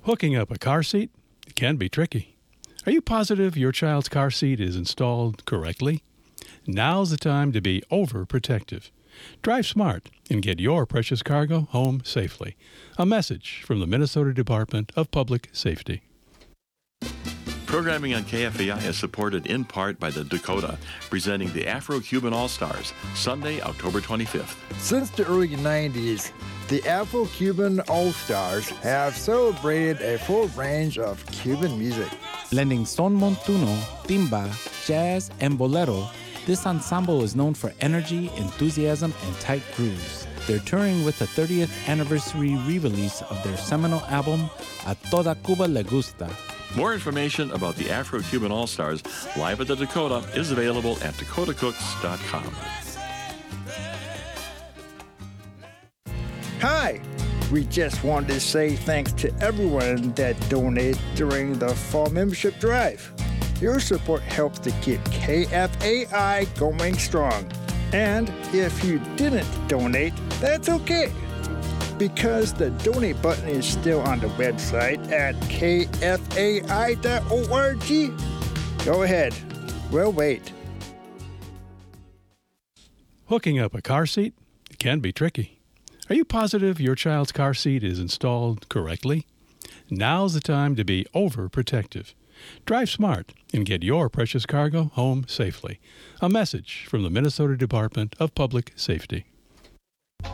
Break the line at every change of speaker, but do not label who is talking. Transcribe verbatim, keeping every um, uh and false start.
Hooking up a car seat can be tricky. Are you positive your child's car seat is installed correctly? Now's the time to be overprotective. Drive smart and get your precious cargo home safely. A message from the Minnesota Department of Public Safety.
Programming on K F A I is supported in part by the Dakota, presenting the Afro-Cuban All-Stars, Sunday, October twenty-fifth.
Since the early nineties, the Afro-Cuban All-Stars have celebrated a full range of Cuban music.
Blending son montuno, timba, jazz, and bolero, this ensemble is known for energy, enthusiasm, and tight grooves. They're touring with the thirtieth anniversary re-release of their seminal album, A Toda Cuba Le Gusta.
More information about the Afro-Cuban All-Stars live at the Dakota is available at dakota cooks dot com.
Hi! We just wanted to say thanks to everyone that donated during the fall membership drive. Your support helps to keep K F A I going strong. And if you didn't donate, that's okay, because the donate button is still on the website at K F A I dot org. Go ahead. We'll wait.
Hooking up a car seat can be tricky. Are you positive your child's car seat is installed correctly? Now's the time to be overprotective. Drive smart and get your precious cargo home safely. A message from the Minnesota Department of Public Safety.